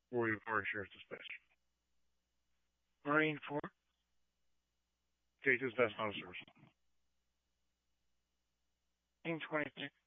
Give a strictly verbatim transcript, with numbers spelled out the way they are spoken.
Marine four shares dispatch. Marine four, take dispatch on service. Marine twenty-six.